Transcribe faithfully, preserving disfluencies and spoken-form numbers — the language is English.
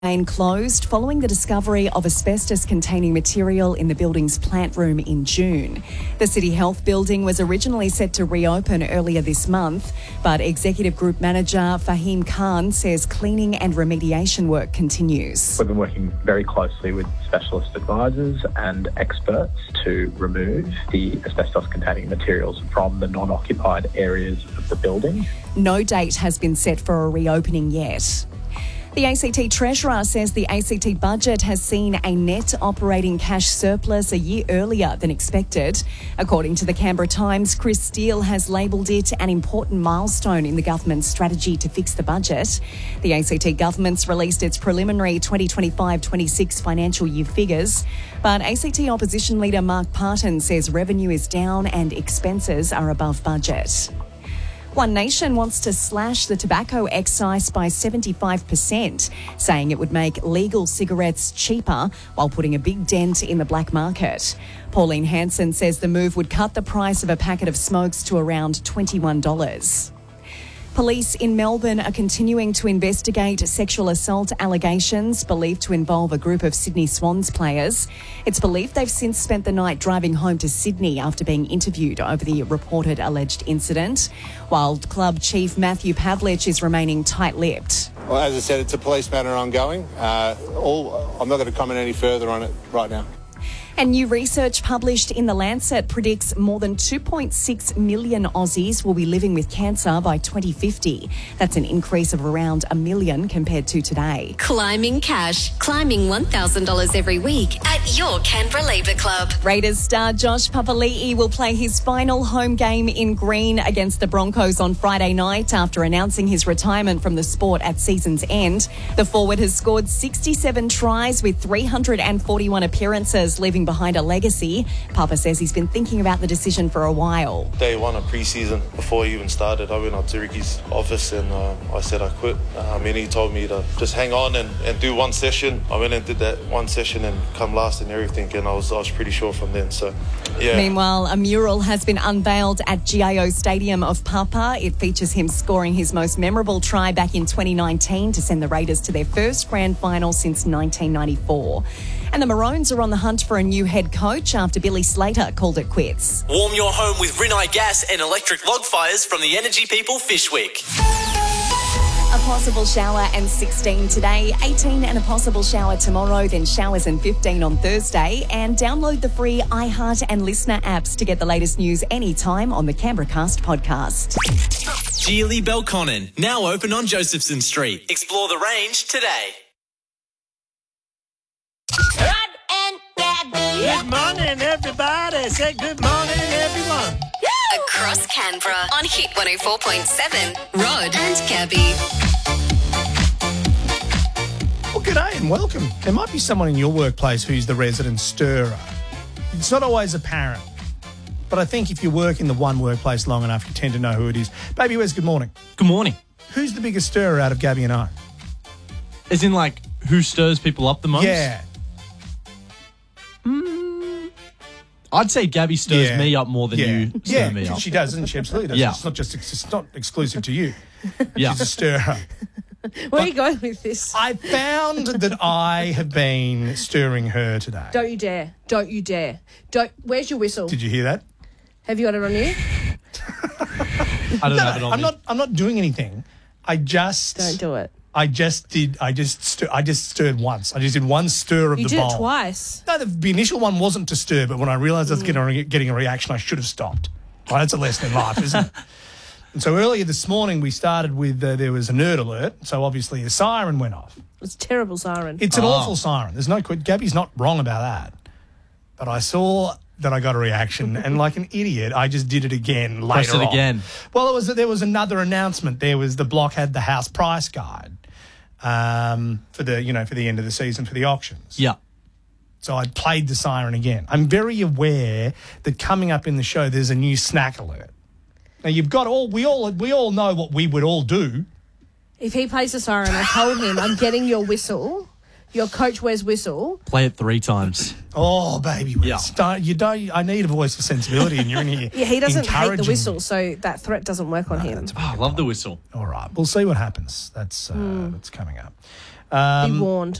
Remain closed following the discovery of asbestos-containing material in the building's plant room in June. The City Health building was originally set to reopen earlier this month, but Executive Group Manager Fahim Khan says cleaning and remediation work continues. We've been working very closely with specialist advisors and experts to remove the asbestos-containing materials from the non-occupied areas of the building. No date has been set for a reopening yet. The A C T Treasurer says the A C T budget has seen a net operating cash surplus a year earlier than expected. According to the Canberra Times, Chris Steele has labelled it an important milestone in the government's strategy to fix the budget. The A C T government's released its preliminary twenty twenty-five twenty-six financial year figures, but A C T opposition leader Mark Parton says revenue is down and expenses are above budget. One Nation wants to slash the tobacco excise by seventy-five percent, saying it would make legal cigarettes cheaper while putting a big dent in the black market. Pauline Hanson says the move would cut the price of a packet of smokes to around twenty-one dollars. Police in Melbourne are continuing to investigate sexual assault allegations believed to involve a group of Sydney Swans players. It's believed they've since spent the night driving home to Sydney after being interviewed over the reported alleged incident, while club chief Matthew Pavlich is remaining tight-lipped. Well, as I said, it's a police matter ongoing. Uh, all, I'm not going to comment any further on it right now. And new research published in The Lancet predicts more than two point six million Aussies will be living with cancer by twenty fifty. That's an increase of around a million compared to today. Climbing cash. Climbing one thousand dollars every week at your Canberra Labour Club. Raiders star Josh Papali'i will play his final home game in green against the Broncos on Friday night after announcing his retirement from the sport at season's end. The forward has scored sixty-seven tries with three hundred forty-one appearances, leaving behind a legacy. Papa says he's been thinking about the decision for a while. Day one of pre-season, before he even started, I went up to Ricky's office and uh, I said I quit. Uh, I mean, he told me to just hang on and, and do one session. I went and did that one session and come last and everything, and I was I was pretty sure from then. So, yeah. Meanwhile, a mural has been unveiled at G I O Stadium of Papa. It features him scoring his most memorable try back in twenty nineteen to send the Raiders to their first grand final since nineteen ninety-four. And the Maroons are on the hunt for a new head coach after Billy Slater called it quits. Warm your home with Rinnai gas and electric log fires from the Energy People Fish Week. A possible shower and sixteen today, eighteen and a possible shower tomorrow, then showers and fifteen on Thursday. And download the free iHeart and Listener apps to get the latest news anytime on the Canberra Cast podcast. Geely Belconnen, now open on Josephson Street. Explore the range today. Good morning, everybody. Say good morning, everyone. Across Canberra on Hit one oh four point seven. Rod and Gabby. Well, g'day and welcome. There might be someone in your workplace who's the resident stirrer. It's not always apparent, but I think if you work in the one workplace long enough, you tend to know who it is. Baby Wes, good morning. Good morning. Who's the biggest stirrer out of Gabby and I? As in, like, who stirs people up the most? Yeah. Mm, I'd say Gabby stirs Yeah. me up more than yeah. you stir yeah, me up. she does, doesn't she? Absolutely does. Yeah. It's not just it's not exclusive to you. Yeah. She's a stirrer. Where are you going with this? I found that I have been stirring her today. Don't you dare. Don't you dare. Don't. Where's your whistle? Did you hear that? Have you got it on you? I don't No, have it on I'm me. not. I'm not doing anything. I just Don't do it. I just did. I just. Stir, I just stirred once. I just did one stir of You the did bowl. it twice. No, the, the initial one wasn't to stir, but when I realised I was getting a, getting a reaction, I should have stopped. Well, that's a lesson in life, isn't it? And so earlier this morning, we started with uh, there was a nerd alert. So obviously a siren went off. It's a terrible siren. It's an Oh. awful siren. There's no. Gabby's not wrong about that. But I saw that I got a reaction, and like an idiot, I just did it again later Press it on. again. Well, it was there was another announcement. There was the block had the house price guide um, for the you know for the end of the season for the auctions. Yeah. So I played the siren again. I'm very aware that coming up in the show there's a new snack alert. Now you've got all we all we all know what we would all do. If he plays the siren, I told him I'm getting your whistle. Your coach wears whistle. Play it three times. Oh, baby, Wes. Yeah. Don't, you don't. I need a voice of sensibility, and you're in here. Yeah, he doesn't hate the encouraging whistle, me. so that threat doesn't work on him. Oh, I love the whistle. All right, we'll see what happens. That's uh, Hmm. that's coming up. Be warned.